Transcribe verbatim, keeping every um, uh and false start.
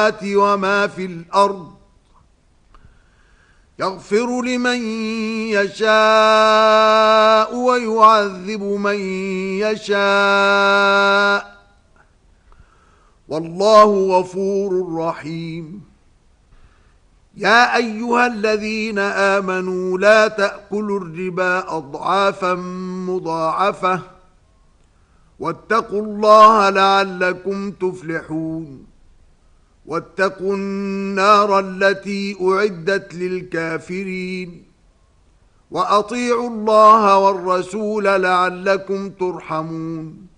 وما في الأرض يغفر لمن يشاء ويعذب من يشاء والله غفور رحيم. يا أيها الذين آمنوا لا تأكلوا الربا أضعافا مضاعفة واتقوا الله لعلكم تفلحون. واتقوا النار التي أعدت للكافرين وأطيعوا الله والرسول لعلكم ترحمون.